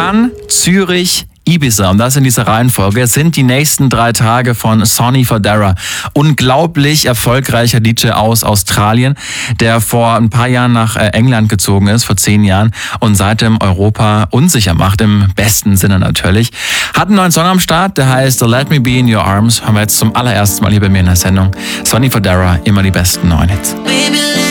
Cannes, Zürich, Ibiza, und das in dieser Reihenfolge, sind die nächsten 3 Tage von Sonny Fodera. Unglaublich erfolgreicher DJ aus Australien, der vor ein paar Jahren nach England gezogen ist, vor 10 Jahren, und seitdem Europa unsicher macht, im besten Sinne natürlich. Hat einen neuen Song am Start, der heißt Let Me Be in Your Arms. Haben wir jetzt zum allerersten Mal hier bei mir in der Sendung. Sonny Fodera, immer die besten neuen Hits. Baby,